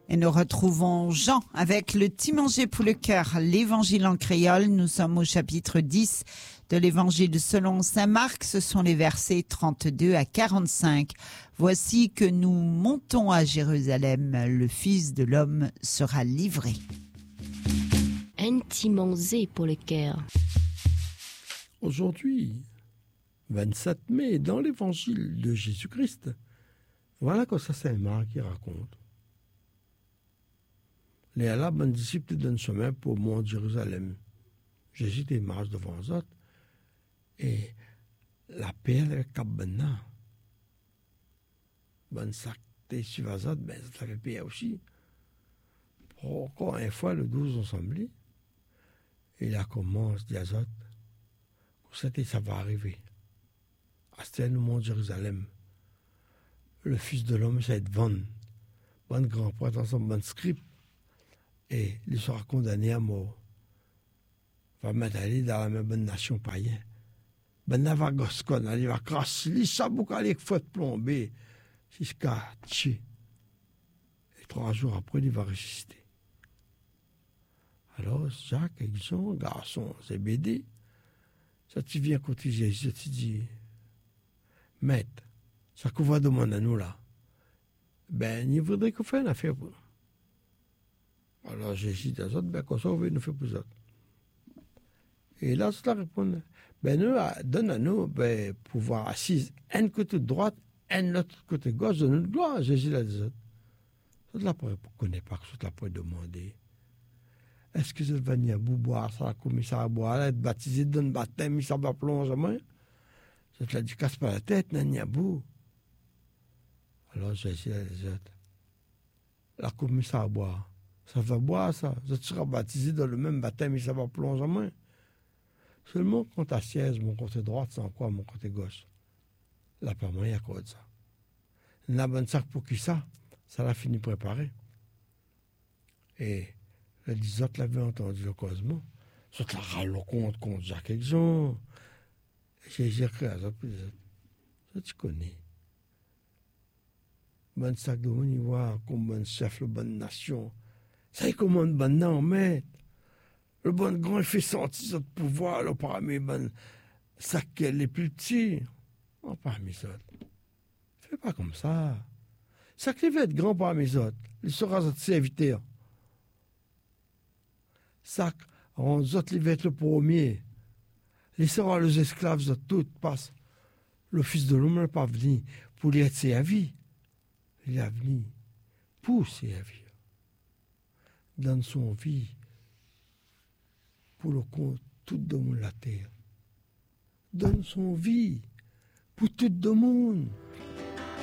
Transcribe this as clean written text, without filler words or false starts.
Et nous retrouvons Jean avec le petit manger pour le cœur, l'évangile en créole. Nous sommes au chapitre 10 de l'évangile selon saint Marc. Ce sont les versets 32 à 45. Voici que nous montons à Jérusalem. Le Fils de l'homme sera livré. Un petit manger pour le cœur. Aujourd'hui, 27 mai, dans l'évangile de Jésus-Christ, voilà que ça c'est Marc qui raconte. Les là, ben disciples donnent chemin pour le mont Jérusalem. Jésus te marche devant eux autres et la paix avec Kabana. Ben sac te suivant eux autres, ben ça fait paix aussi. Encore une fois, le 12 ensemble, et là commence des autres. Ça va arriver. À le mont Jérusalem. Le Fils de l'homme, ça va être vendu. Bon grand prêtre ensemble, bon script. Et il sera condamné à mort. Va mettre aller dans la même bonne nation païenne. Ben va goskon, il va crasser, il sait beaucoup aller faut plomber jusqu'à tuer. Et 3 jours après, il va ressusciter. Alors, Jacques et Jean, garçon, c'est BD. Ça tu viens côté Jésus, tu dis, Maître, ça qu'on va demander à nous là. Ben, il voudrait qu'on fasse une affaire pour nous. Alors Jésus dit aux autres, ben, comme ça, on veut nous faire pour eux autres. Et là, ça répond, ben, nous, donne à nous, ben, pouvoir assis, un côté droite, un autre côté gauche de notre gloire. Jésus l'a dit aux autres. Ça, là, pour connaître pas, ça, là, pour demander. Est-ce que vous venez à boire, ça, comme ça, à boire, être baptisé dans le baptême, ça va plonger, moi? Ça, là, du casse pas la tête, n'a ni à bout. Alors Jésus l'a dit aux autres. Là, comme ça, à boire. Ça va boire, ça. Je serai baptisé dans le même baptême et ça va plonger en main. Seulement, quand tu assièges, mon côté droit, c'est quoi, mon côté gauche? Là, pas moyen à cause de ça. La bonne sac pour qui ça? Ça l'a fini préparé. Et les autres l'avaient entendu le causement. Ça te la râle contre Jacques et Jean. J'ai écrit à ça, ça tu connais. Bonne sac de monde, il voit comme bon chef, le bonne nation. Ça y commande bon nom, maître. Le bon grand, il fait sentir son pouvoir, là, parmi les bonnes sacs les plus petits. Oh, parmi les autres. Fais pas comme ça. Sac les va être grand parmi les autres. Il sera notre serviteur. Sac, on autres, il va être le premier. Il sera les esclaves de tout, parce le Fils de l'homme n'est pas venu pour lui être servi. Il est venu pour servir. Dans son vie, pour le compte tout le monde la terre. Donne son vie pour tout le monde.